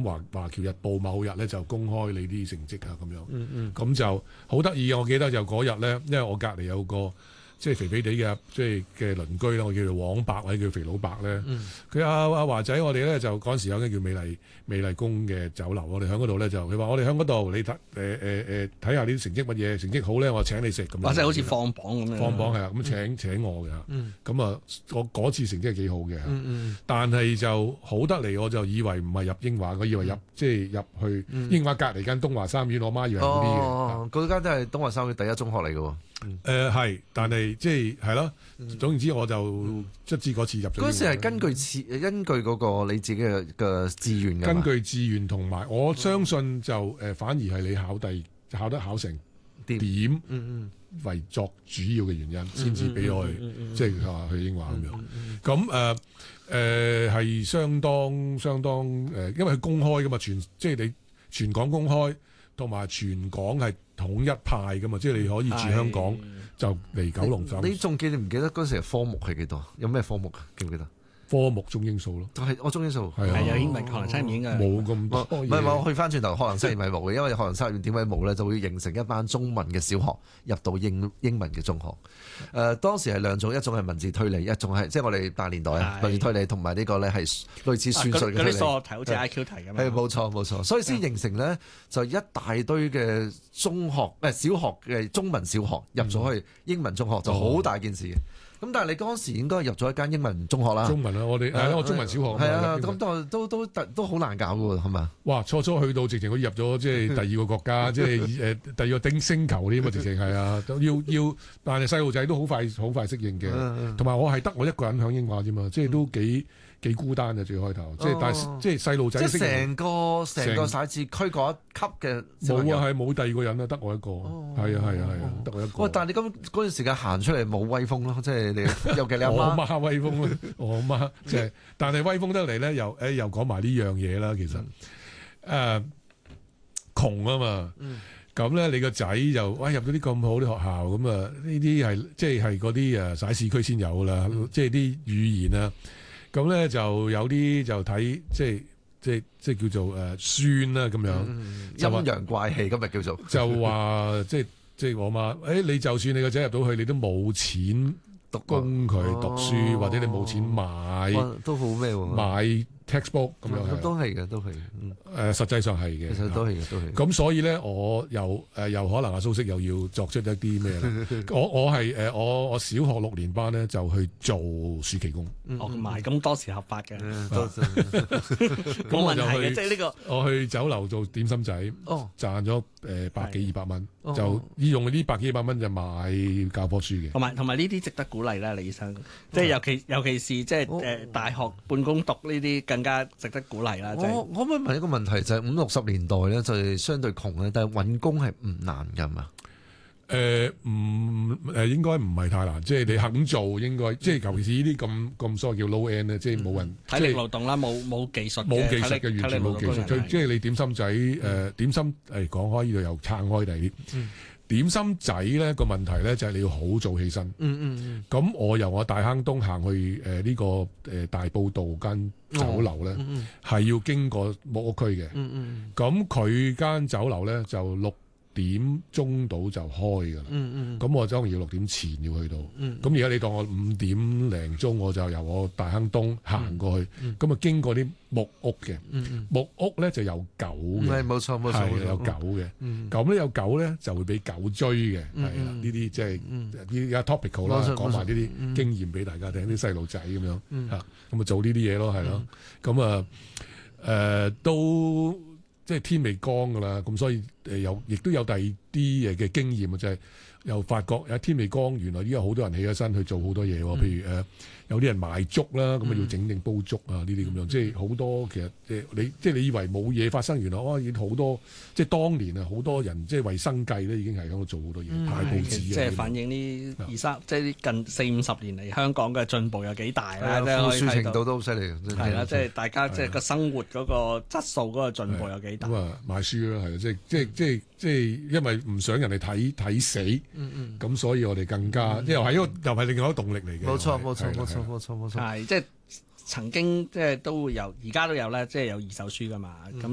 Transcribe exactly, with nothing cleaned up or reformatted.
華華僑日報某日咧就公開你啲成績啊咁樣，咁、 嗯嗯、 就好得意。我記得就嗰日咧，因為我隔離有個即係肥肥地嘅即係嘅鄰居啦，我叫做黃伯或者叫肥佬伯咧。佢阿阿華仔，我哋咧就嗰陣時有間叫美麗美麗宮嘅酒樓，我哋喺嗰度咧就佢話我哋喺嗰度，你睇誒誒誒睇下呢啲成績乜嘢，成績好咧，我請你食咁樣。 或者好似放榜咁樣。 放榜係啊，咁請、嗯、請我嘅。咁啊、嗯，我嗰次成績係幾好嘅。 嗯嗯、 但係就好得嚟，我就以為唔係入英華，我以為入、嗯、即係入去英華隔離間東華三院，我媽以為好啲嘅。 哦，嗰間都係東華三院第一中學嚟嘅喎。 誒係、呃，但係即係係咯。總言之，我就卒之嗰次入咗。 嗰時係根據次根據嗰個你自己嘅嘅志願㗎嘛。 根據志願同埋，我相信就誒、呃、反而係你考第考得考成點為作主要嘅原因，先至俾我去即係話去英華咁樣。咁誒誒係相當相當誒、呃，因為佢公開㗎嘛，全即係你全港公開，同埋全港係統一派㗎嘛，即係你可以住香港就嚟九龍走。 你仲記唔記得嗰時科目係幾多？有咩科目啊？記唔記得？ 科目中英數咯， 係我中英數係啊， 有英文學能測驗嘅冇咁多嘢。 唔係我去翻轉頭，學能測驗咪冇嘅，因為學能測驗點解冇咧？就會形成一班中文嘅小學入到英英文嘅中學。誒、呃，當時係兩種，一種係文字推理，一種係即係我哋八年代啊文字推理，同埋呢個咧係類似算術嘅推理。 嗰啲數學題好似 I Q 題咁樣。 係冇錯冇錯，所以先形成咧就一大堆嘅中學誒小學嘅中文小學入咗去英文中學，就好大件事嘅。咁但係你嗰時應該入咗一間英文中學啦。 中文啊，我哋係咯，我中文小學係啊，咁都都都都好難搞嘅喎，係嘛？ 哇！初初去到直情佢入咗即係第二個國家，即係誒第二個丁星球添啊！直情係啊，要要，但係細路仔都好快好快適應嘅。同埋我係得我一個人響英華啫嘛，即係都幾幾孤單嘅最開頭。即係但係即係細路仔。 即係成個成個徙置區嗰一級嘅。 冇啊，係冇第二個人啊，得我一個。係啊係啊係啊，得我一個。 喂，但係你咁嗰段時間行出嚟冇威風咯，即係你尤其你阿媽。 我媽威風咯，我媽即係，但係威風得嚟咧，又誒又講埋呢樣嘢啦。其實誒窮啊嘛，咁咧你個仔就喂入到啲咁好啲學校，咁啊呢啲係即係係嗰啲誒徙市區先有啦，即係啲語言啊，咁咧就有啲就睇即係即係即係叫做誒酸啦咁樣， 陰陽怪氣今日叫做， 就話即係即係我媽誒，你就算你個仔入到去，你都冇錢。供佢讀書，或者你冇錢買， 都好咩喎？ 買 textbook 咁樣， 都係嘅，都係。 誒，實際上係嘅， 其實都係嘅，都係。 咁所以咧，我又誒又可能阿蘇軾又要作出一啲咩咧？我我係誒我我小學六年班咧就去做暑期工。 哦，唔係咁多時合法嘅， 咁冇問題嘅。 我就去即係呢個， 我去酒樓做點心仔，賺咗誒百幾二百蚊，就要用呢百幾二百蚊就買教科書嘅。 同埋同埋呢啲值得鼓勵啦，李醫生。即係尤其尤其是即係誒大學半工讀呢啲更加值得鼓勵啦。 我我可唔可以問一個問題，就係五六十年代咧，就係相對窮咧，但係揾工係唔難㗎嘛？ 誒唔誒應該唔係太難，即係你肯做應該，即係尤其是呢啲咁咁所謂叫 low end 咧，即係冇人體力勞動啦，冇冇技術冇技術嘅，完全冇技術。即係你點心仔誒點心誒講開呢度又撐開第啲點心仔咧個問題咧就係你要好早起身。嗯嗯嗯。咁我由我大坑東行去誒呢個誒大埔道間酒樓咧，係要經過木屋區嘅。嗯嗯。咁佢間酒樓咧就六點鐘到就開㗎啦，咁、嗯嗯、我當然要六點前要去到，咁而家你當我五點零鐘我就由我大坑東行過去，咁啊、嗯嗯、經過啲木屋嘅，嗯嗯、木屋咧就有狗嘅， 係冇錯冇錯， 係有狗嘅，咁咧、嗯、有狗咧就會俾狗追嘅，係啦、嗯，呢啲即係依家 topical 啦，講埋呢啲經驗俾大家聽，啲細路仔咁樣嚇，咁啊、嗯、做呢啲嘢咯，係咯，咁啊誒都。即係天未光㗎啦，咁所以誒有亦都有第二啲嘢嘅經驗啊，就係、是、又發覺有天未光，原來依家好多人起咗身去做好多嘢喎，譬如誒。呃有啲人賣粥啦，咁啊要整定煲粥啊，呢啲咁樣，即係好多其實即係你即係你以為冇嘢發生，原來哇已經好多，即係當年啊好多人即係為生計咧已經係喺度做好多嘢，派報紙啊， 即係反映呢二三即係近四五十年嚟香港嘅進步有幾大啦， 富庶程度都好犀利， 係啦，即係大家即係個生活嗰個質素嗰個進步有幾大。 咁啊買書啦，係即係即係即係即係因為唔想人哋睇睇死，咁所以我哋更加即係又係一個又係另外一個動力嚟嘅。 冇錯冇錯冇錯。冇錯冇錯， 係即係曾經即係都會有，而家都有咧，即係有二手書噶嘛。咁、